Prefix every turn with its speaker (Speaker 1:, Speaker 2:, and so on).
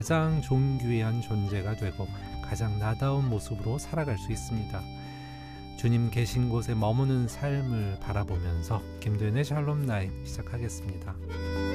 Speaker 1: 가장 존귀한 존재가 되고 가장 나다운 모습으로 살아갈 수 있습니다. 주님 계신 곳에 머무는 삶을 바라보면서 김도현의 샬롬 나잇 시작하겠습니다.